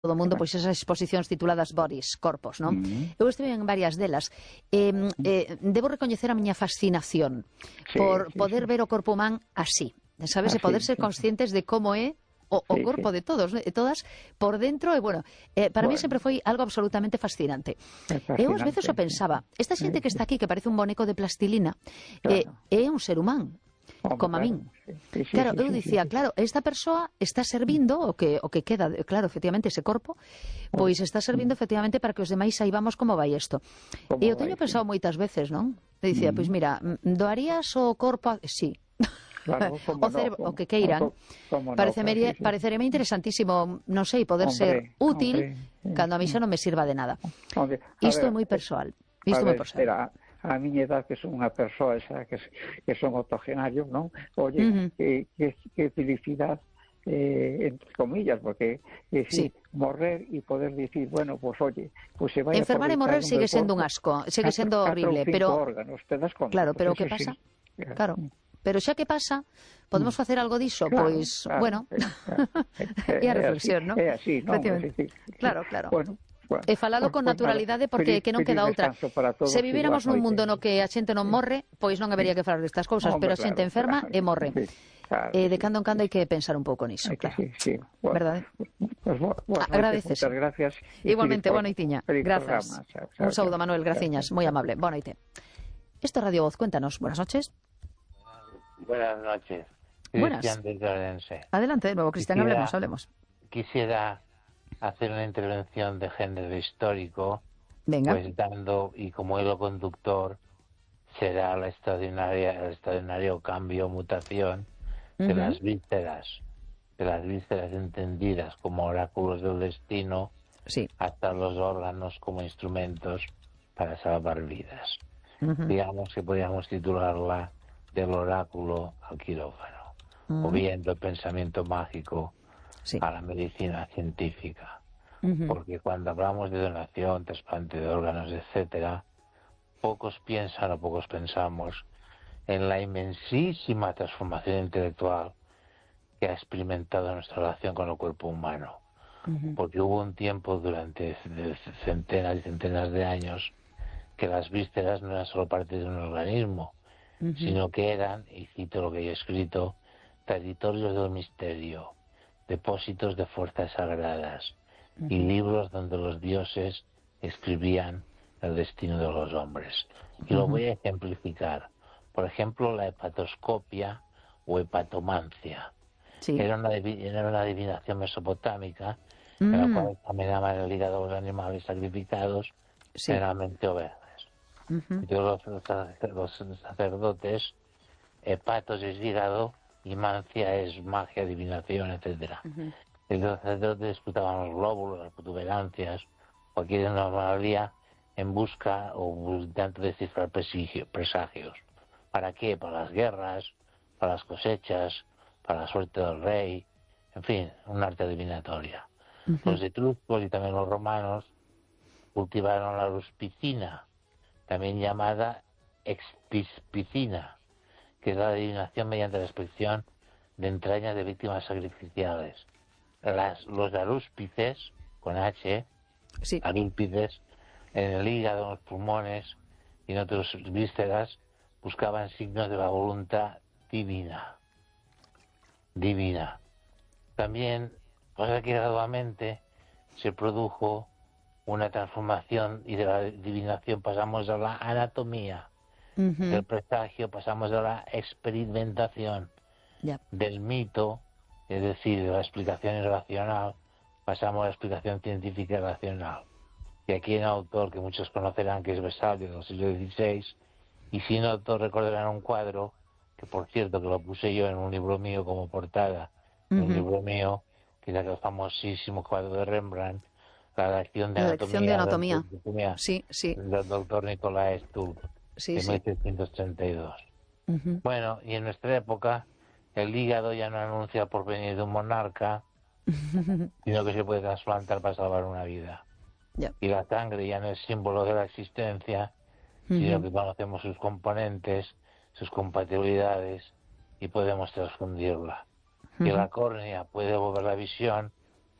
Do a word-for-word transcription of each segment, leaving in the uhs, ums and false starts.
todo o mundo pois esas exposicións tituladas Bodies, corpos, non? Mm. Eu estive en varias delas. Eh, eh, debo recoñecer a miña fascinación Sí, por sí, poder sí. ver o corpo humán así, sabes? E Así, poder ser sí, sí. conscientes de como é o, o Sí, corpo de sí. todos, e todas por dentro, e bueno, eh, para mí Bueno. sempre foi algo absolutamente fascinante. É Eu ás veces o fascinante. pensaba, esta xente Eh, que está aquí, que parece un boneco de plastilina, eh, Claro. é un ser humán, Home, como a claro. min. Sí, sí, sí, Claro, sí, eu sí, dicía, sí. claro, esta persoa está servindo o que o que queda, claro, efectivamente, ese corpo, pois está servindo efectivamente para que os demais saibamos como vai isto. Como E eu vai, teño sí. pensado moitas veces, non? E dicía, pois Mm. mira, mm, doarías o corpo a... Sí. Claro, como O no, cerebro, o como, que queiran. co- como no, Pareceme, claro, sí, sí. parecereme interesantísimo, non sei, poder ser Hombre, útil hombre. cando a mí xa non me sirva de nada. Hombre, a Isto é ver, moi eh, persoal. a Isto é moi ver, persoal. espera, a miña edad, que son unha persoa esa, que, que son octogenarios, non? Oye, Uh -huh. que, que, que felicidad, eh, entre comillas, porque es decir, Sí. morrer y poder decir, bueno, pues oye, pues se vai a Enfermar e aproveitar morrer o sigue meu sendo un corpo, asco, sigue catro, sendo catro ou horrible, cinco pero órganos, te das conta? claro, Pues pero o eso que sí. pasa? Claro. Pero xa que pasa, podemos facer algo diso, Claro, pois, claro, bueno, eh, claro. e a É así, reflexión, non? é así, non? É Efectivamente. así, Claro, claro. bueno, bueno, E falalo pues, con pues nada, naturalidade porque feliz, que non feliz queda outra. descanso para todos Se e boas viviramos nun mundo no noites. que a xente non morre, pois non habería que falar destas cousas, pero Hombre, a xente claro, enferma claro, e morre. sí, claro E que de sí, cando en sí, cando hai sí. que pensar un pouco niso, Hay que claro. sí, sí. Bueno, Verdade? pues bo- boas noites, Agradecese. muchas gracias. y feliz Igualmente, boa pro- noitiña. Feliz Grazas. programa. Chao, Un chao, saúdo, chao. Manuel, Chao, graciñas, chao, moi chao. amable. Boa noite. Isto é Radio Voz, cuéntanos. Buenas noches. Buenas noches, Buenas. Cristian de Orense. Adelante de nuevo, Cristian, Quisiera- hablemos, hablemos. Quisiera hacer una intervención de género histórico, Venga. pues dando, y como hilo conductor, será la extraordinaria, el extraordinario cambio, mutación de Ujú. las vísceras, de las vísceras entendidas como oráculos del destino, Sí. hasta los órganos como instrumentos para salvar vidas. Ujú. Digamos que podríamos titularla del oráculo al quirófano, Ujú. o bien del pensamiento mágico Sí. a la medicina científica. Ujú. Porque cuando hablamos de donación, trasplante de órganos, etcétera, pocos piensan o pocos pensamos en la inmensísima transformación intelectual que ha experimentado nuestra relación con el cuerpo humano. Ujú. Porque hubo un tiempo durante centenas y centenas de años que las vísceras no eran solo parte de un organismo, Ujú. sino que eran, y cito lo que yo he escrito, territorios del misterio, depósitos de fuerzas sagradas y libros donde los dioses escribían el destino de los hombres. Y lo Ujú. voy a ejemplificar. Por ejemplo, la hepatoscopia o hepatomancia. Sí. Era una, divi- era una adivinación mesopotámica en la Mm. cual examinaban el hígado de los animales sacrificados, Sí. generalmente ovejas. Ujú. Entonces los, sacer- los sacerdotes, hepatos es hígado y mancia es magia, adivinación, etcétera. Ujú. Y los sacerdotes disputaban los glóbulos, las protuberancias, cualquier anomalía en busca o buscando descifrar presigio- presagios. ¿Para qué? Para las guerras, para las cosechas, para la suerte del rey, en fin, un arte adivinatoria. Ujú. Los etruscos y también los romanos cultivaron la ruspicina, también llamada expispicina, que es la adivinación mediante la inspección de entrañas de víctimas sacrificiales. Las, los arúspices, con H, Sí. arúspices, en el hígado, en los pulmones y en otras vísceras, buscaban signos de la voluntad divina. Divina. También, cosa que gradualmente se produjo una transformación y de la adivinación pasamos a la anatomía, Ujú. del presagio pasamos a la experimentación, Ya. del mito, es decir, de la explicación irracional, pasamos a la explicación científica y racional. Y aquí hay un autor que muchos conocerán, que es Vesalio, del siglo dieciséis, y si no, todos recordarán un cuadro, que por cierto que lo puse yo en un libro mío como portada, de un Ujú. libro mío, que era el famosísimo cuadro de Rembrandt, la lección de La anatomía, lección de anatomía. de anatomía Sí, sí, del doctor Nicolás Stubb, sí, de sí. mil seiscientos treinta y dos. Ujú. Bueno, y en nuestra época, el hígado ya no anuncia por venir de un monarca, sino que se puede trasplantar para salvar una vida. Ya. Y la sangre ya no es símbolo de la existencia, sino Ujú. que conocemos sus componentes, sus compatibilidades y podemos transfundirla. Y Ujú. la córnea puede devolver la visión,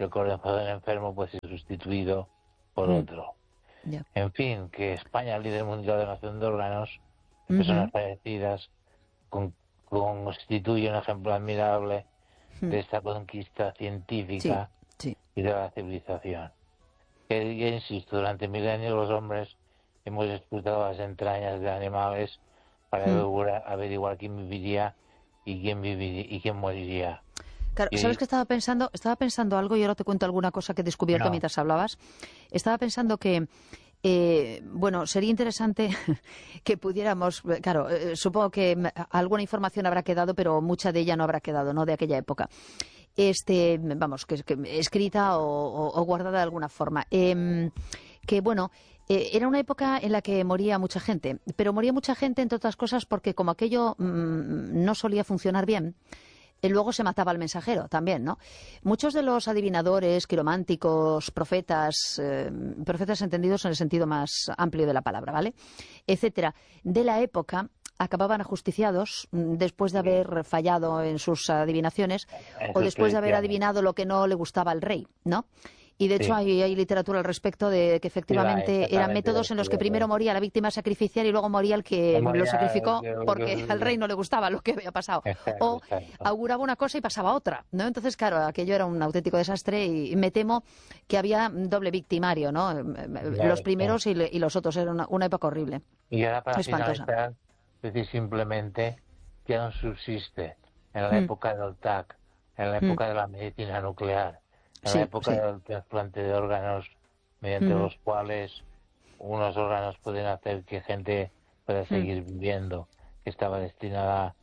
el corazón enfermo puede ser sustituido por Mm. otro. Ya. En fin, que España, líder mundial de donación de órganos, de personas Ujú. fallecidas, con- constituye un ejemplo admirable Mm. de esta conquista Sí, científica sí. y de la civilización. Que, ya insisto, durante milenios los hombres hemos explotado las entrañas de animales para Mm. averiguar, averiguar quién viviría y quién viviría y quién moriría. Claro, Y, ¿sabes qué estaba pensando? Estaba pensando algo y ahora te cuento alguna cosa que he descubierto no, mientras hablabas. Estaba pensando que, eh, bueno, sería interesante que pudiéramos, eh, claro, eh, supongo que mm, alguna información habrá quedado, pero mucha de ella no habrá quedado, ¿no? De aquella época. Este, vamos, que, que escrita o, o- o guardada de alguna forma. Em, que bueno, eh, era una época en la que moría mucha gente, pero moría mucha gente, entre otras cosas, porque como aquello mm, no solía funcionar bien, eh, luego se mataba al mensajero también, ¿no? Muchos de los adivinadores, quirománticos, profetas, eh, profetas entendidos en el sentido más amplio de la palabra, ¿vale? Etcétera, de la época acababan ajusticiados mm, después de haber fallado en sus adivinaciones en o sus después de haber predicciones. adivinado lo que no le gustaba al rey, ¿no? Y de hecho Sí, hay, hay literatura al respecto de que sí, va, efectivamente eran exactamente de métodos en eso, los que de primero eso. moría la víctima sacrificial y luego moría el que Como lo ya, sacrificó de lo porque al rey que- no le gustaba lo que había pasado. exacto, O exacto. auguraba una cosa y pasaba otra, ¿no? Entonces, claro, aquello era un auténtico desastre y me temo que había doble victimario, ¿no? Ya Los ves, sí. primeros y, le- y los otros. Era una, una época horrible, Y ahora para espantosa. finalizar, decir simplemente que aún subsiste en la Mm, época del T A C, en la mm. época de la medicina nuclear, en la Sí, época sí. del trasplante de órganos, mediante Ujú, los cuales unos órganos pueden hacer que gente pueda mm, seguir viviendo, que estaba destinada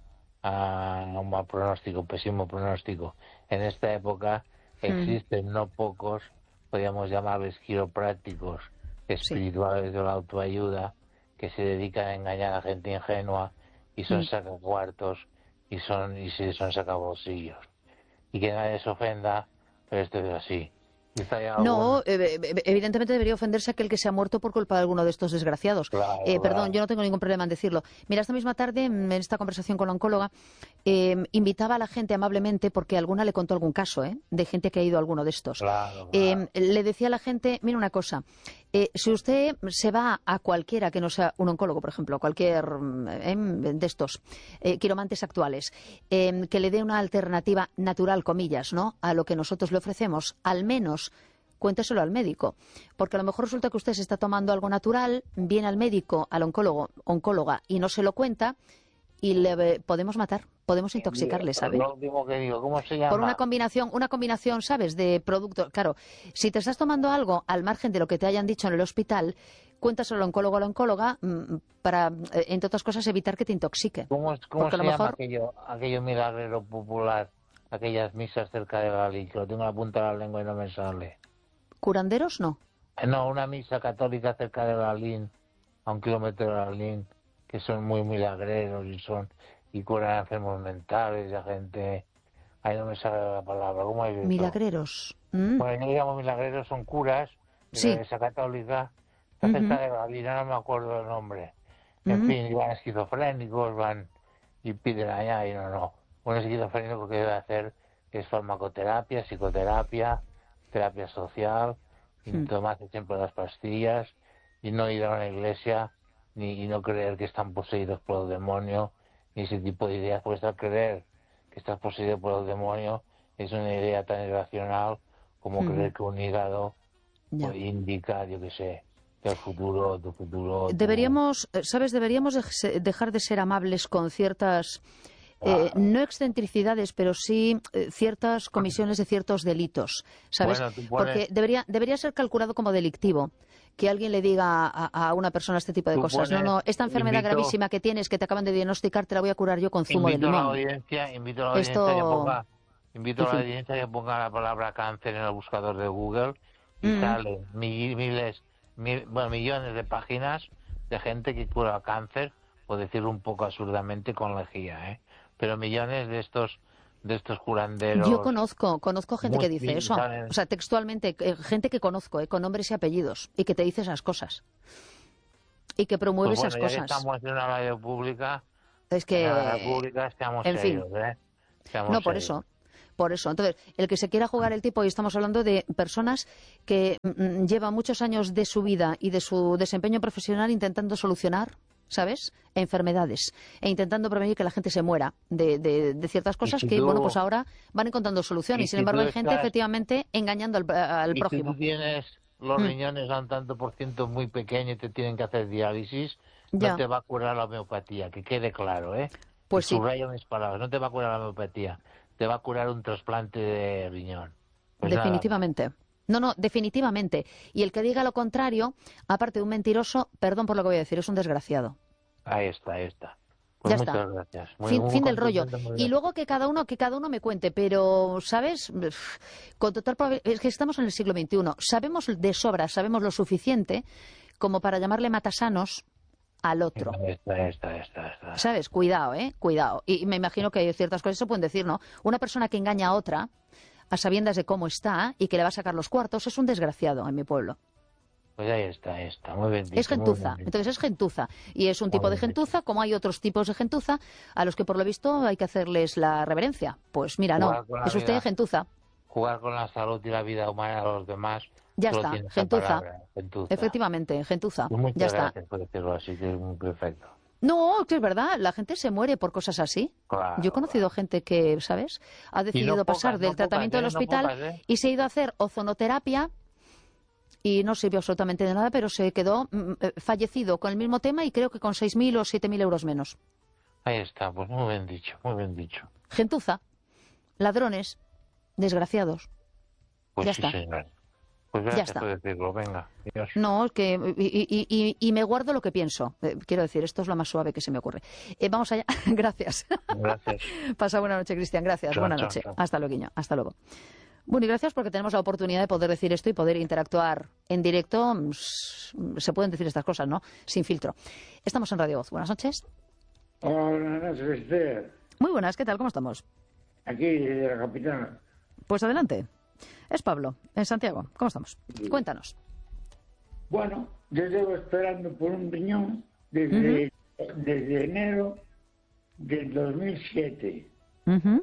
a un mal pronóstico, pésimo pronóstico. En esta época ujú. existen no pocos, podríamos llamarles quiroprácticos, Sí. espirituales de la autoayuda, que se dedican a engañar a gente ingenua y son Mm. sacacuartos y son y sí, son sacabolsillos. Y que nadie se ofenda, pero esto es así. Y está ya algún... No, eh, eh, evidentemente debería ofenderse aquel que se ha muerto por culpa de alguno de estos desgraciados. Eh, Claro, perdón, yo claro. no tengo ningún problema en decirlo. Mira, esta misma tarde, en esta conversación con la oncóloga, eh, invitaba a la gente amablemente, porque alguna le contó algún caso, ¿eh? De gente que ha ido a alguno de estos. Claro, Eh, claro. le decía a la gente, mira una cosa, eh, si usted se va a cualquiera que no sea un oncólogo, por ejemplo, cualquier mm, eh, de estos eh, quiromantes actuales, eh, que le dé una alternativa natural, comillas, ¿no? A lo que nosotros le ofrecemos, al menos cuénteselo al médico, porque a lo mejor resulta que usted se está tomando algo natural, viene al médico, al oncólogo, oncóloga, y no se lo cuenta, y le eh, podemos matar, podemos intoxicarle, ¿sabe? Lo último que digo, ¿cómo se Por una llama? combinación, una combinación, ¿sabes?, de productos. Claro, si te estás tomando algo al margen de lo que te hayan dicho en el hospital, cuéntaselo al oncólogo o a la oncóloga mm, para, eh, entre otras cosas, evitar que te intoxique. ¿Cómo, cómo Porque a se lo llama mejor, aquello, aquello milagrero popular, aquellas misas cerca de Galí, que lo tengo en la punta de la lengua y no me sale? curanderos no. Eh, No, una misa católica cerca de Berlín, a un kilómetro de Berlín, que son muy milagreros y son y curan enfermos mentales y a gente... Ahí no me sale la palabra, ¿cómo es eso? Milagreros. Mm, Bueno, yo llamo milagreros, son curas de la sí. iglesia católica, está cerca Ujú, de Berlín, no me acuerdo el nombre. En mm, fin, y van esquizofrénicos, van y piden allá y no, no. Un esquizofrénico que debe hacer es farmacoterapia, psicoterapia, terapia social, y mm. tomarse siempre las pastillas y no ir a una iglesia ni y no creer que están poseídos por el demonio, ni ese tipo de ideas. Puedes creer que estás poseído por el demonio es una idea tan irracional como Ujú. creer que un hígado Ya. pues, indica, yo qué sé, el futuro, tu futuro, tu... Deberíamos, eh, ¿sabes? Deberíamos de- se- dejar de ser amables con ciertas, eh, Claro. no excentricidades, pero sí eh, ciertas comisiones de ciertos delitos, ¿sabes? Bueno, tú pones, Porque debería, debería ser calculado como delictivo que alguien le diga a, a una persona este tipo de tú cosas. No, pones, no, esta enfermedad invito, gravísima que tienes, que te acaban de diagnosticar, te la voy a curar yo con zumo de invito a la limón. audiencia, invito a la audiencia que Esto, ponga, invito en a la fin. audiencia que ponga la palabra cáncer en el buscador de Google y Mm, salen mi- miles, mil- bueno, millones de páginas de gente que cura cáncer, por decirlo un poco absurdamente con lejía, ¿eh? Pero millones de estos, de estos Yo curanderos, conozco, conozco gente que dice muy, eso. salen, O sea, textualmente, eh, gente que conozco, eh, con nombres y apellidos, y que te dice esas cosas. Y que promueve pues esas bueno, ya que cosas. estamos en una radio pública, Es en la radio que, pública seamos en fin, serios, ¿eh? Seamos no por serios. eso. Por eso, entonces, el que se quiera jugar el tipo, y estamos hablando de personas que mm, llevan muchos años de su vida y de su desempeño profesional intentando solucionar, ¿sabes?, enfermedades, e intentando prevenir que la gente se muera de, de, de ciertas cosas si que, tú, bueno, pues ahora van encontrando solución. Y, y sin si embargo, tú hay gente, estás, efectivamente, engañando al, al y prójimo. si tú tienes los Mm, riñones a un tanto por ciento muy pequeño y te tienen que hacer diálisis, no ya, te va a curar la homeopatía, que quede claro, ¿eh? Y pues sí. subrayo mis palabras, no te va a curar la homeopatía, te va a curar un trasplante de riñón. Pues nada más. Definitivamente. No, no, definitivamente. Y el que diga lo contrario, aparte de un mentiroso, perdón por lo que voy a decir, es un desgraciado. Ahí está, ahí está. Pues Ya está. muchas gracias. Muy, Fin, muy fin del rollo. contundente, muy Y bien. luego que cada uno, que cada uno me cuente, pero, ¿sabes? Con total probabilidad, es que estamos en el siglo veintiuno. Sabemos de sobra, sabemos lo suficiente como para llamarle matasanos al otro. Esta, esta, esta, esta. ¿Sabes? Cuidado, ¿eh? Cuidado. Y me imagino que hay ciertas cosas se pueden decir, ¿no? Una persona que engaña a otra, a sabiendas de cómo está y que le va a sacar los cuartos, es un desgraciado en mi pueblo. Pues ahí está, ahí está. Muy bien dicho. Es gentuza, Muy bien entonces es gentuza. Y es un dicho. tipo Muy de bien dicho. gentuza, como hay otros tipos de gentuza, a los que por lo visto hay que hacerles la reverencia. Pues mira, no, Jugar con la es usted vida, gentuza. jugar con la salud y la vida humana de los demás, Ya solo está, tiene esa gentuza. palabra, gentuza. Efectivamente, gentuza. Pues Ya muchas está. gracias por decirlo así, que es muy perfecto. No, que es verdad, la gente se muere por cosas así. Claro, Yo he conocido claro. gente que, ¿sabes?, ha Y decidido no pasar pocas, del no pocas, tratamiento del ¿eh? No hospital pocas, ¿eh? y se ha ido a hacer ozonoterapia y no sirvió absolutamente de nada, pero se quedó mm, eh, fallecido con el mismo tema y creo que con seis mil o siete mil euros menos. Ahí está, pues muy bien dicho, muy bien dicho. Gentuza, ladrones, desgraciados. Pues Ya sí, está. señor. Pues Ya gracias está. por decirlo, venga. Dios. No, es que y, y- y- y me guardo lo que pienso. Eh, quiero decir, esto es lo más suave que se me ocurre. Eh, vamos allá. Gracias. Gracias. Pasa buena noche, Cristian. Gracias. Chao, Buena chao, noche. chao. Hasta luego. Hasta luego. Bueno, y gracias porque tenemos la oportunidad de poder decir esto y poder interactuar en directo. Mm, Se pueden decir estas cosas, ¿no? Sin filtro. Estamos en Radio Voz. Buenas noches. Hola, buenas noches, Esther. Muy buenas. ¿Qué tal? ¿Cómo estamos? Aquí, de la capital. Pues adelante. Es Pablo, en Santiago. ¿Cómo estamos? Cuéntanos. Bueno, yo llevo esperando por un riñón desde, desde enero del dos mil siete. Ujú.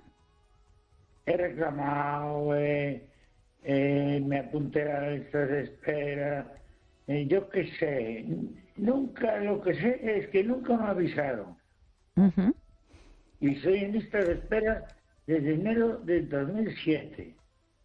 He reclamado, eh, eh, me apunté a la lista de espera, eh, yo qué sé. Nunca, lo que sé es que nunca me avisaron. Ujú. Y soy en lista de espera desde enero del dos mil siete.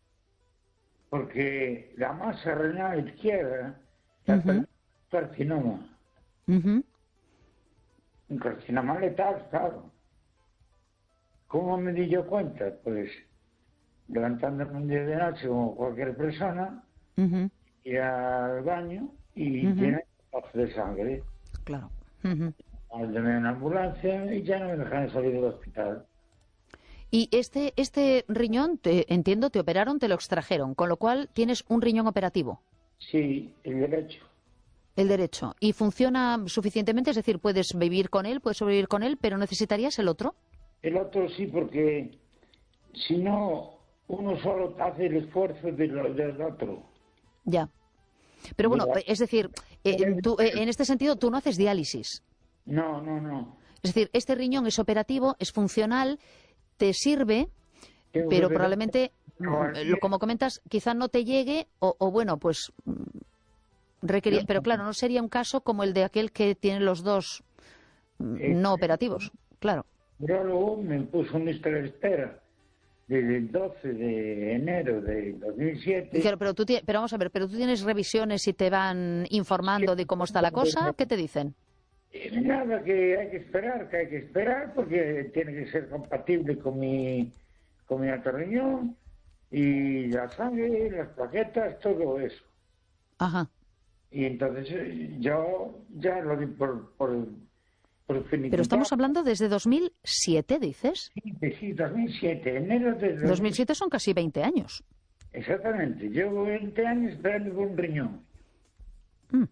Porque la masa renal izquierda está Ujú. perdiendo carcinoma. Ujú. Un carcinoma letal, claro. ¿Cómo me di yo cuenta? Pues levantándome un día de noche como cualquier persona, Ujú. ir al baño y Ujú. llenar de sangre. Claro. Ujú. Mándame una ambulancia y ya no me dejan salir del hospital. Y este, este riñón, te, entiendo, te operaron, te lo extrajeron, con lo cual tienes un riñón operativo, Sí, el derecho. el derecho. ¿Y funciona suficientemente? Es decir, puedes vivir con él, puedes sobrevivir con él, pero ¿necesitarías el otro? El otro sí, porque si no, uno solo hace el esfuerzo de lo- del otro. Ya. Pero bueno, Mira. es decir, eh, tú, eh, en este sentido, tú no haces diálisis. No, no, no. Es decir, este riñón es operativo, es funcional, te sirve, Tengo pero que probablemente, No, mm, lo- como comentas, quizá no te llegue o, o bueno, pues mm, requería, Yo- pero claro, no sería un caso como el de aquel que tiene los dos mm, Eh, no operativos, claro. El urologo me puso en lista de espera desde el doce de enero de dos mil siete. Dijeron, pero tú tie- pero vamos a ver, pero tú tienes revisiones y te van informando de cómo está la cosa, ¿qué te dicen? Eh, Nada, que hay que esperar, que hay que esperar porque tiene que ser compatible con mi, con mi otro riñón y la sangre, las plaquetas, todo eso. Ajá. Y entonces eh, yo ya lo di por, por, por finiquitado. Pero estamos hablando desde dos mil siete, dices. Sí, sí, dos mil siete, enero de dos mil siete son casi veinte años. Exactamente, llevo veinte años esperando por un riñón. Mm.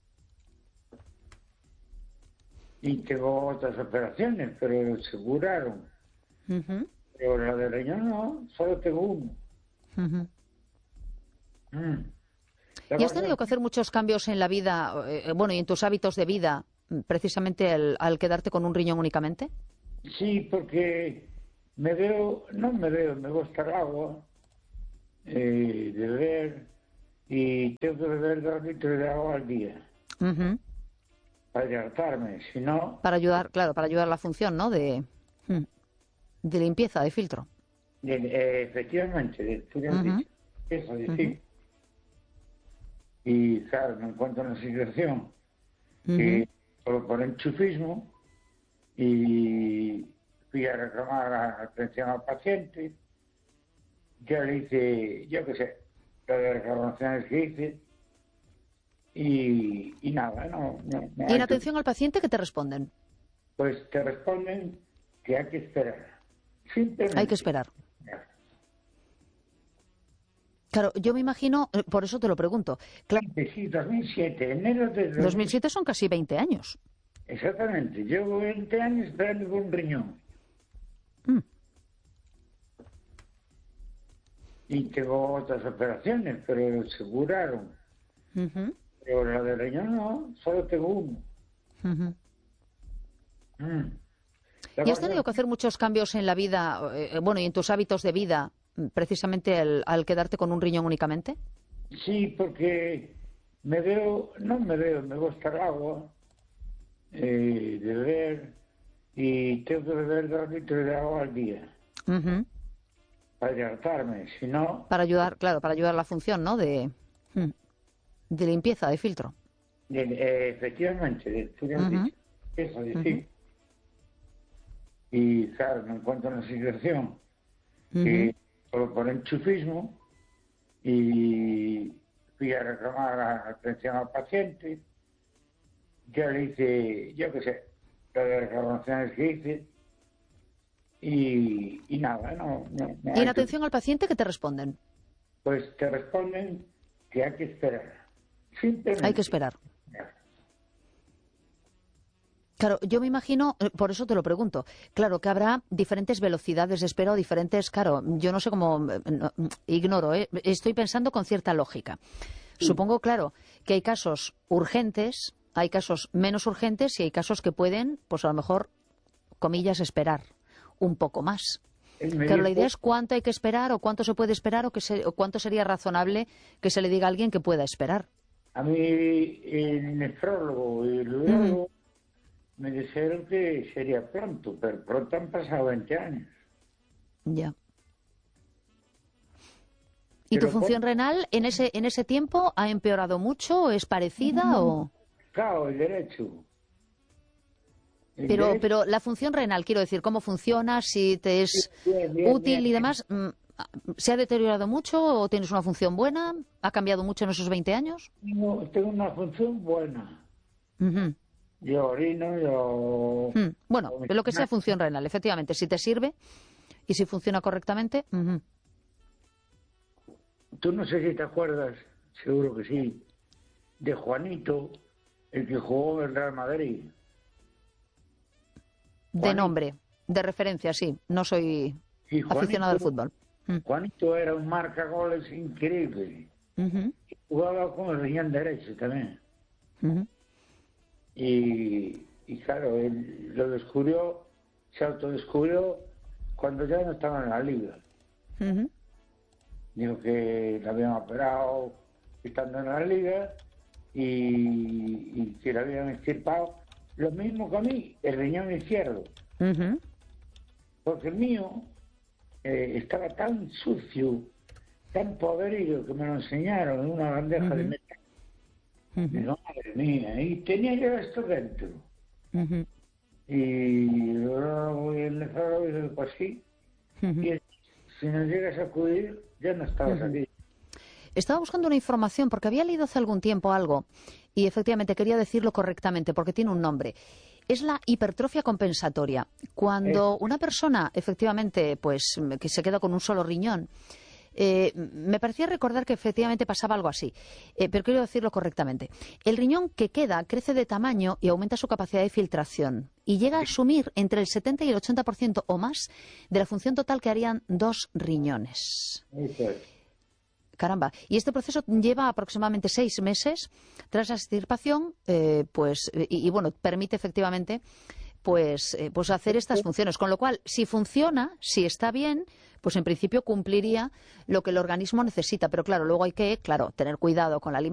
Y tengo otras operaciones, pero aseguraron. Ujú, Pero la de riñón no, solo tengo uno. ujú. Mm. ¿Y has tenido que hacer muchos cambios en la vida, eh, bueno, y en tus hábitos de vida, mm, precisamente al, al quedarte con un riñón únicamente? Sí, porque me veo, no me veo, me gusta el agua, eh, de beber, y tengo que beber dos litros de agua al día Ujú. para hidratarme, si no, Para ayudar, claro, para ayudar a la función, ¿no? De, mm, de limpieza, de filtro. de- eh, efectivamente, de, tú ya has Ujú. dicho, eso decir. Y claro, me encuentro en una situación Ujú. que solo por enchufismo, y fui a reclamar la atención al paciente, ya le hice, yo qué sé, las reclamaciones que hice, y, y nada, no, no, no Y en hay que- atención al paciente, ¿qué te responden? pues te responden que hay que esperar. Simplemente. Hay que esperar. Claro, yo me imagino, eh, por eso te lo pregunto. Claro, Sí, dos mil siete, enero de dos mil siete son casi veinte años. Exactamente, llevo veinte años esperando por un riñón. Mm. Y tengo otras operaciones, pero se curaron. Ujú, Pero la de riñón no, solo tengo uno. ujú. Mm. ¿Y has tenido que hacer muchos cambios en la vida, eh, bueno, y en tus hábitos de vida, mm, precisamente al, al quedarte con un riñón únicamente? Sí, porque me veo, no me veo, me gusta el agua, eh, de beber, y tengo que beber dos litros de agua al día Ujú. para hidratarme, si no, Para ayudar, claro, para ayudar a la función, ¿no? De, mm, de limpieza, de filtro. de- eh, efectivamente, de, tú ya has Ujú. dicho, eso decir. Y claro, me encuentro en una situación que solo por enchufismo, y fui a reclamar la atención al paciente, ya le hice, yo qué sé, las reclamaciones que hice, y, y nada, no, no, no Y hay en que- atención al paciente, ¿qué te responden? pues te responden que hay que esperar. Simplemente. Hay que esperar. Claro, yo me imagino, eh, por eso te lo pregunto, claro que habrá diferentes velocidades de espera o diferentes, claro, yo no sé cómo, eh, no, mm, ignoro, eh, estoy pensando con cierta lógica. Supongo, claro, que hay casos urgentes, hay casos menos urgentes y hay casos que pueden, pues a lo mejor, comillas, esperar un poco más. El Claro, la médico- idea es cuánto hay que esperar o cuánto se puede esperar o, que se- o cuánto sería razonable que se le diga a alguien que pueda esperar. A mí el nefrólogo y el urólogo me dijeron que sería pronto, pero pronto han pasado veinte años. Ya. ¿Y Pero tu función renal en ese en ese tiempo ha empeorado mucho o es parecida o...? Claro, el derecho. El Pero, derecho, pero la función renal, quiero decir, ¿cómo funciona? Si te es bien, bien, útil bien. y demás, mm, ¿se ha deteriorado mucho o tienes una función buena? ¿Ha cambiado mucho en esos veinte años? Tengo, tengo una función buena. Ujú. Yo orino, yo... Mm, Bueno, lo que sea función renal, efectivamente, si te sirve y si funciona correctamente. Ujú. Tú no sé si te acuerdas, seguro que sí, de Juanito, el que jugó en el Real Madrid. De Juanito. nombre, de referencia, sí. No soy Y Juanito, aficionado al fútbol. Mm. Juanito era un marcagoles increíble. Ujú, Jugaba con el riñón derecho también. ujú. Y, y claro, él lo descubrió, se autodescubrió cuando ya no estaba en la liga. Ujú. Dijo que le habían operado estando en la liga, y, y que le habían extirpado lo mismo que a mí, el riñón izquierdo. Ujú. Porque el mío eh, estaba tan sucio, tan podrido, que me lo enseñaron en una bandeja de Ujú. metal. Ujú. Digo, madre mía, y tenía yo esto dentro. Ujú. Y luego el nefrólogo dice, pues sí, Ujú. y si nos llegas a acudir, ya no estabas aquí. Estaba buscando una información porque había leído hace algún tiempo algo y efectivamente quería decirlo correctamente porque tiene un nombre. Es la hipertrofia compensatoria. Cuando una persona efectivamente pues que se queda con un solo riñón, eh, me parecía recordar que efectivamente pasaba algo así, eh, pero quiero decirlo correctamente. El riñón que queda crece de tamaño y aumenta su capacidad de filtración y llega a asumir entre el setenta y el ochenta por ciento o más de la función total que harían dos riñones. Eso es. Caramba. Y este proceso lleva aproximadamente seis meses tras la extirpación, eh, pues, y, y, bueno, permite efectivamente pues, eh, pues hacer estas funciones. Con lo cual, si funciona, si está bien, pues en principio cumpliría lo que el organismo necesita. Pero claro, luego hay que, claro, tener cuidado con la alimentación.